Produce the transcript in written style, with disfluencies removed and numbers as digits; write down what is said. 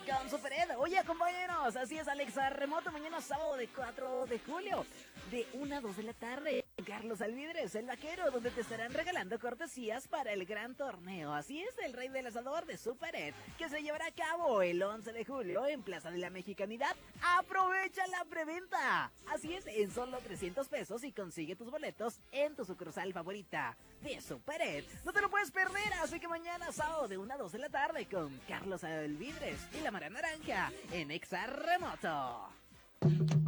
con Super Ed. Oye, compañeros, así es, Alexa Remoto, mañana sábado de 4 de julio, de 1 a 2 de la tarde. Carlos Alvidres, el vaquero, donde te estarán regalando cortesías para el gran torneo. Así es, el rey del asador de Super Ed, que se llevará a cabo el 11 de julio en Plaza de la Mexicanidad. ¡Aprovecha la preventa! Así es, en solo 300 pesos y consigue tus boletos en tu sucursal favorita de Super Ed. No te lo puedes perder, así que mañana sábado de 1 a 2 de la tarde con Carlos Alvidres y la Mara Naranja en Exa Remoto.